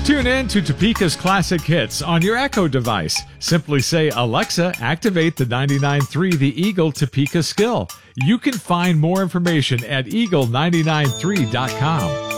Tune in to Topeka's Classic Hits on your Echo device. Simply say, Alexa, activate the 99.3 The Eagle Topeka skill. You can find more information at eagle993.com.